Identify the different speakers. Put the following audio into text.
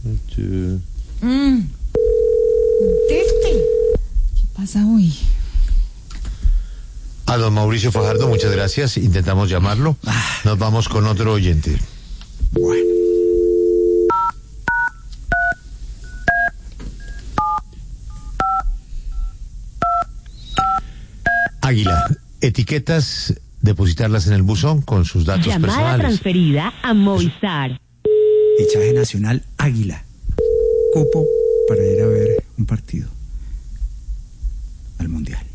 Speaker 1: Conteste. ¿Qué pasa hoy?
Speaker 2: A don Mauricio Fajardo, muchas gracias. Intentamos llamarlo. Nos vamos con otro oyente.
Speaker 3: Bueno.
Speaker 2: Águila, etiquetas, depositarlas en el buzón con sus datos
Speaker 4: Llamada
Speaker 2: personales.
Speaker 4: transferida a Movistar.
Speaker 3: Fichaje nacional Águila. Cupo para ir a ver un partido al Mundial.